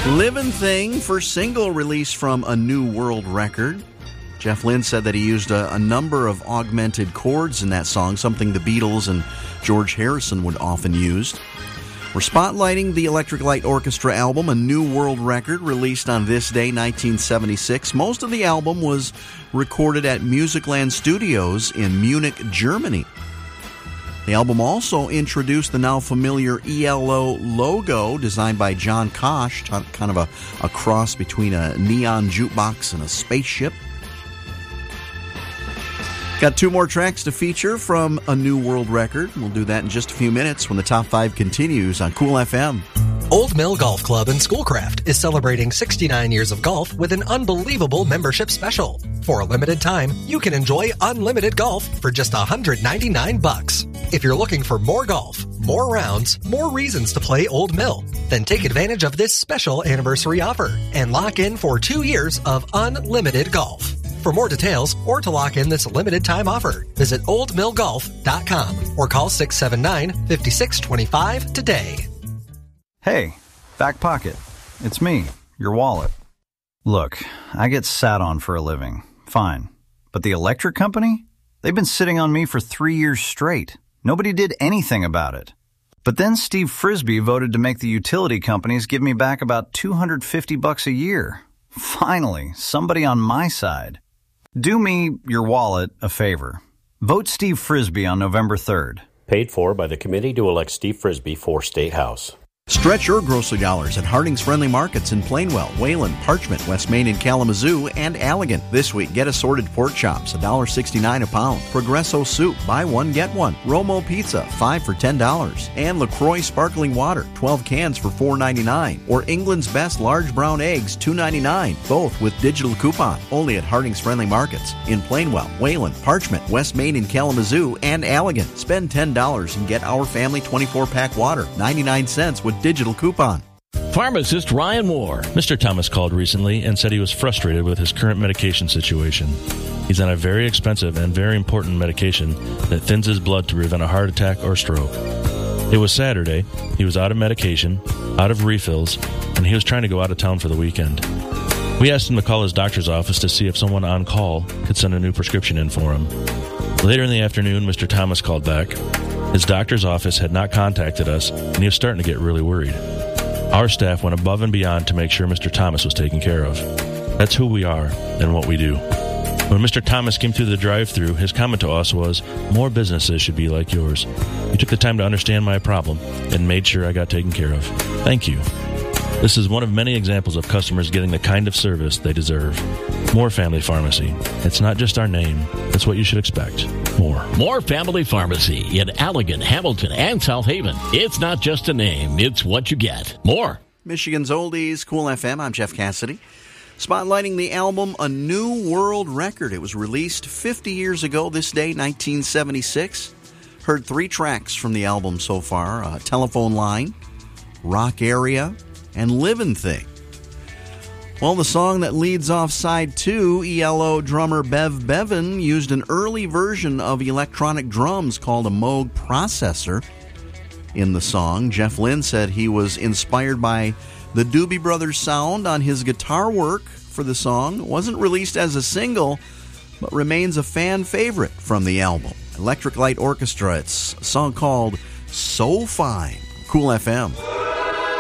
Livin' Thing, first single released from A New World Record. Jeff Lynne said that he used a number of augmented chords in that song, something the Beatles and George Harrison would often use. We're spotlighting the Electric Light Orchestra album, A New World Record, released on this day, 1976. Most of the album was recorded at Musicland Studios in Munich, Germany. The album also introduced the now familiar ELO logo designed by John Kosh, kind of a cross between a neon jukebox and a spaceship. Got two more tracks to feature from A New World Record. We'll do that in just a few minutes when the Top 5 continues on Cool FM. Old Mill Golf Club in Schoolcraft is celebrating 69 years of golf with an unbelievable membership special. For a limited time, you can enjoy unlimited golf for just $199. If you're looking for more golf, more rounds, more reasons to play Old Mill, then take advantage of this special anniversary offer and lock in for 2 years of unlimited golf. For more details or to lock in this limited time offer, visit oldmillgolf.com or call 679-5625 today. Hey, Back Pocket. It's me, your wallet. Look, I get sat on for a living. Fine. But the electric company? They've been sitting on me for 3 years straight. Nobody did anything about it. But then Steve Frisbee voted to make the utility companies give me back about $250 a year. Finally, somebody on my side. Do me, your wallet, a favor. Vote Steve Frisbee on November 3rd. Paid for by the committee to elect Steve Frisbee for State House. Stretch your grocery dollars at Harding's Friendly Markets in Plainwell, Wayland, Parchment, West Main, and Kalamazoo, and Allegan. This week, get assorted pork chops, $1.69 a pound. Progresso soup, buy one, get one. Romo pizza, 5 for $10. And LaCroix sparkling water, 12 cans for $4.99. Or England's best large brown eggs, $2.99. Both with digital coupon. Only at Harding's Friendly Markets in Plainwell, Wayland, Parchment, West Main, and Kalamazoo, and Allegan. Spend $10 and get Our Family 24-pack water, 99 cents with digital coupon. Pharmacist Ryan Moore. Mr. Thomas called recently and said he was frustrated with his current medication situation. He's on a very expensive and very important medication that thins his blood to prevent a heart attack or stroke. It was Saturday. He was out of medication, out of refills, and he was trying to go out of town for the weekend. We asked him to call his doctor's office to see if someone on call could send a new prescription in for him. Later in the afternoon, Mr. Thomas called back. His doctor's office had not contacted us, and he was starting to get really worried. Our staff went above and beyond to make sure Mr. Thomas was taken care of. That's who we are and what we do. When Mr. Thomas came through the drive-thru, his comment to us was, "More businesses should be like yours. You took the time to understand my problem and made sure I got taken care of. Thank you." This is one of many examples of customers getting the kind of service they deserve. More Family Pharmacy. It's not just our name. It's what you should expect. More. More Family Pharmacy in Allegan, Hamilton, and South Haven. It's not just a name. It's what you get. More. Michigan's Oldies, Cool FM. I'm Jeff Cassidy. Spotlighting the album A New World Record. It was released 50 years ago this day, 1976. Heard 3 tracks from the album so far. Telephone Line, Rock Area, and Livin' Thing. Well, the song that leads off side 2, ELO drummer Bev Bevan used an early version of electronic drums called a Moog processor in the song. Jeff Lynne said he was inspired by the Doobie Brothers sound on his guitar work for the song. It wasn't released as a single, but remains a fan favorite from the album. Electric Light Orchestra, it's a song called So Fine. Cool FM.